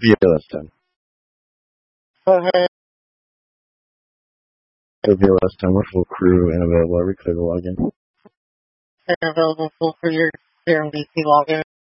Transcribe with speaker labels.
Speaker 1: VLS 10.
Speaker 2: Okay.
Speaker 1: So VLS 10, we're full crew and available. Are we clear to log in?
Speaker 2: They're available full for your CRMDC login.